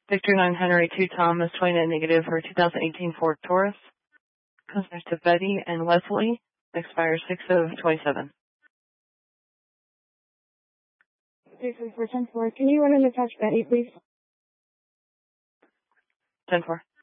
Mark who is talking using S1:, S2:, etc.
S1: Victor 9 Henry 2 Thomas 29 negative for 2018 Ford Taurus. Customers to Betty and Leslie. Expires 6 of 27.
S2: 334 10-4. Can you run an attached Betty, please?
S1: 10-4.